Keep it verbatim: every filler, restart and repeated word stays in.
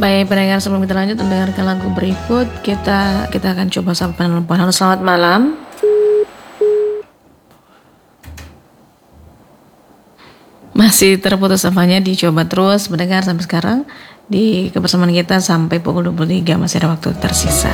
Baik pendengar, sebelum kita lanjut mendengarkan lagu berikut, kita kita akan coba sapa penelpon. Halo, selamat malam. Masih terputus apanya, dicoba terus mendengar sampai sekarang di kebersamaan kita sampai pukul dua puluh tiga, masih ada waktu tersisa.